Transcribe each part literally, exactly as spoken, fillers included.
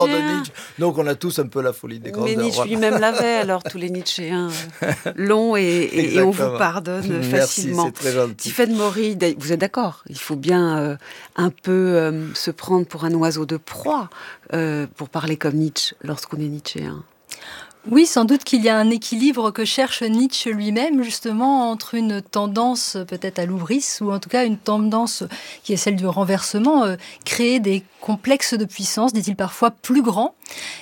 de Nietzsche. Donc on a tous un peu la folie des grandeurs. Mais Nietzsche voilà. lui-même l'avait, alors tous les Nietzschéens euh, l'ont et, et, et on vous pardonne Merci, facilement. c'est très gentil. Tiffaine Maury, vous êtes d'accord? Il faut bien euh, un peu euh, se prendre pour un oiseau de proie euh, pour parler comme Nietzsche lorsqu'on est Nietzschéen. Oui, sans doute qu'il y a un équilibre que cherche Nietzsche lui-même, justement, entre une tendance peut-être à l'ouvrisse, ou en tout cas une tendance qui est celle du renversement, euh, créer des complexes de puissance, dit-il parfois plus grands.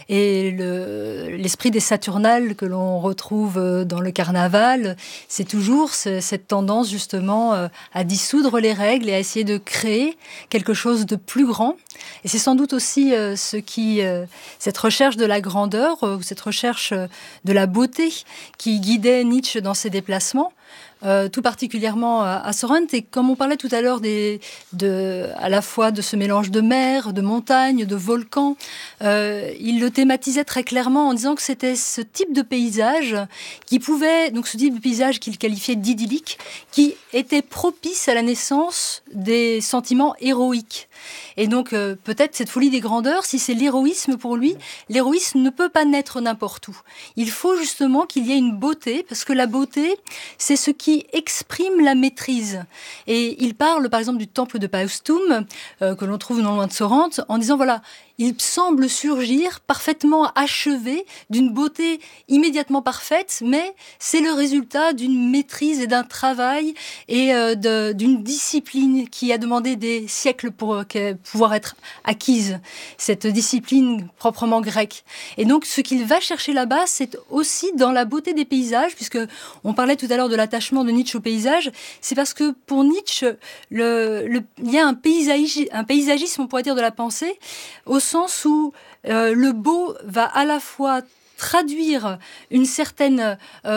Et le, l'esprit des Saturnales que l'on retrouve dans le carnaval, c'est toujours ce, cette tendance justement euh, à dissoudre les règles et à essayer de créer quelque chose de plus grand. Et c'est sans doute aussi euh, ce qui, euh, cette recherche de la grandeur, euh, ou cette recherche de la beauté qui guidait Nietzsche dans ses déplacements, euh, tout particulièrement à, à Sorrente. Et comme on parlait tout à l'heure des, de, à la fois de ce mélange de mer, de montagne, de volcans, euh, il le thématisait très clairement en disant que c'était ce type de paysage qui pouvait, donc ce type de paysage qu'il qualifiait d'idyllique, qui était propice à la naissance des sentiments héroïques. Et donc, euh, peut-être cette folie des grandeurs, si c'est l'héroïsme pour lui, l'héroïsme ne peut pas naître n'importe où. Il faut justement qu'il y ait une beauté, parce que la beauté, c'est ce qui exprime la maîtrise. Et il parle, par exemple, du temple de Paestum, euh, que l'on trouve non loin de Sorrente, en disant, voilà, il semble surgir parfaitement achevé, d'une beauté immédiatement parfaite, mais c'est le résultat d'une maîtrise et d'un travail et euh, de, d'une discipline qui a demandé des siècles pour euh, pouvoir être acquise, cette discipline proprement grecque. Et donc, ce qu'il va chercher là-bas, c'est aussi dans la beauté des paysages, puisque on parlait tout à l'heure de l'attachement de Nietzsche au paysage, c'est parce que pour Nietzsche, le, le, il y a un, paysage, un paysagisme, on pourrait dire, de la pensée, au sens où euh, le beau va à la fois traduire une certaine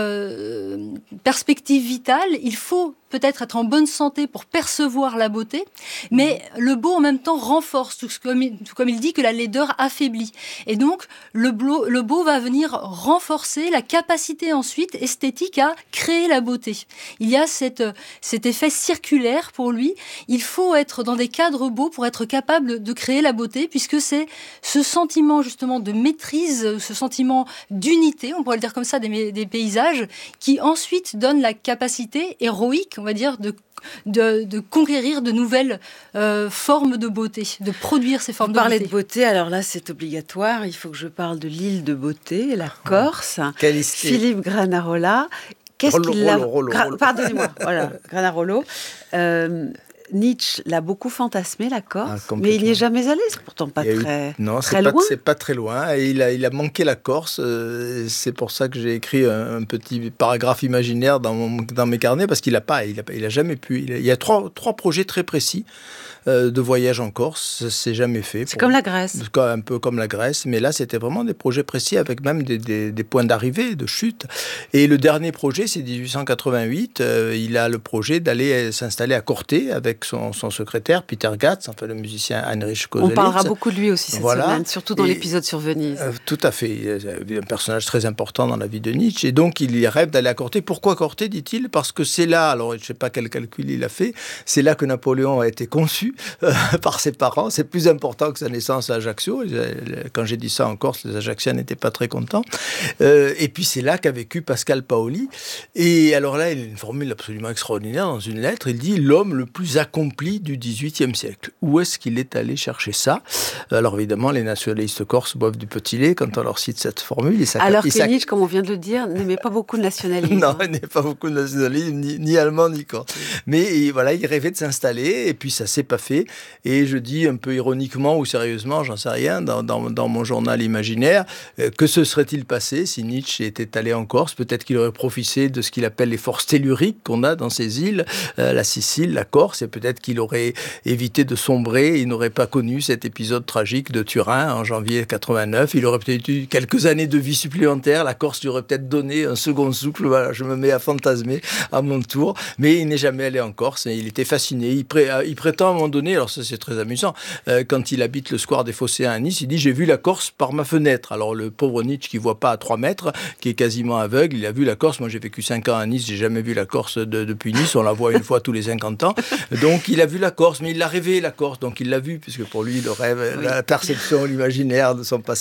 euh, perspective vitale. Il faut peut-être être en bonne santé pour percevoir la beauté, mais le beau en même temps renforce, tout, ce, comme, il, tout comme il dit que la laideur affaiblit. Et donc le beau, le beau va venir renforcer la capacité ensuite esthétique à créer la beauté. Il y a cette, cet effet circulaire pour lui. Il faut être dans des cadres beaux pour être capable de créer la beauté, puisque c'est ce sentiment justement de maîtrise, ce sentiment d'unité, on pourrait le dire comme ça, des, des paysages, qui ensuite donne la capacité héroïque, on va dire, de, de, de conquérir de nouvelles euh, formes de beauté, de produire ces formes Vous de beauté. Parler de beauté, alors là, c'est obligatoire. Il faut que je parle de l'île de beauté, la Corse. Oh, quelle histoire. Philippe Granarola. Qu'est-ce Rollo, qu'il a... Rollo, Rollo, Gra... Rollo. Pardonnez-moi, voilà, Granarolo. Euh, Nietzsche l'a beaucoup fantasmé, la Corse, ah, mais il n'y est jamais allé. C'est pourtant pas très, eu... non, très c'est loin. Pas, c'est pas très loin. Et il, a, il a manqué la Corse. Euh, c'est pour ça que j'ai écrit un, un petit paragraphe imaginaire dans, mon, dans mes carnets, parce qu'il n'a pas, il a, il a jamais pu. Il, a, il y a trois, trois projets très précis euh, de voyage en Corse. C'est jamais fait. C'est pour, comme la Grèce. Un peu comme la Grèce, mais là, c'était vraiment des projets précis avec même des, des, des points d'arrivée, de chute. Et le dernier projet, c'est dix-huit cent quatre-vingt-huit. Euh, il a le projet d'aller s'installer à Corté avec son, son secrétaire Peter Gatz, enfin le musicien Heinrich Koselleck. On parlera beaucoup de lui aussi cette voilà. semaine, surtout dans et, l'épisode sur Venise. Euh, tout à fait. Il est un personnage très important dans la vie de Nietzsche. Et donc, il rêve d'aller à Corté. Pourquoi Corté, dit-il ? Parce que c'est là, alors je ne sais pas quel calcul il a fait, c'est là que Napoléon a été conçu euh, par ses parents. C'est plus important que sa naissance à Ajaccio. Quand j'ai dit ça en Corse, les Ajacciens n'étaient pas très contents. Euh, et puis, c'est là qu'a vécu Pascal Paoli. Et alors là, il a une formule absolument extraordinaire dans une lettre. Il dit « L'homme le plus accompli du dix-huitième siècle ». Où est-ce qu'il est allé chercher ça ? Alors évidemment, les nationalistes corses boivent du petit lait quand on leur cite cette formule. Et ça, Alors et que ça... Nietzsche, comme on vient de le dire, n'aimait pas beaucoup de nationalisme. Non, il n'aimait pas beaucoup de nationalisme, ni, ni allemand, ni corse. Mais et, voilà, il rêvait de s'installer, et puis ça ne s'est pas fait. Et je dis un peu ironiquement ou sérieusement, j'en sais rien, dans, dans, dans mon journal imaginaire, euh, que se serait-il passé si Nietzsche était allé en Corse ? Peut-être qu'il aurait profité de ce qu'il appelle les forces telluriques qu'on a dans ces îles, euh, la Sicile, la Corse, et peut-être qu'il aurait évité de sombrer, il n'aurait pas connu cet épisode tragique de Turin en janvier quatre-vingt-neuf. Il aurait peut-être eu quelques années de vie supplémentaires. La Corse lui aurait peut-être donné un second souffle. Voilà, je me mets à fantasmer à mon tour. Mais il n'est jamais allé en Corse. Il était fasciné. Il, pré- il prétend à un moment donné, alors ça c'est très amusant, euh, quand il habite le square des Phocéens à Nice, il dit « j'ai vu la Corse par ma fenêtre ». Alors le pauvre Nietzsche qui ne voit pas à trois mètres, qui est quasiment aveugle, il a vu la Corse. Moi j'ai vécu cinq ans à Nice, j'ai jamais vu la Corse de, depuis Nice, on la voit une fois tous les cinquante ans. Donc il a vu la Corse, mais il l'a rêvé la Corse, donc il l'a vu, puisque pour lui le rêve, oui. la perception, l'imaginaire de son passé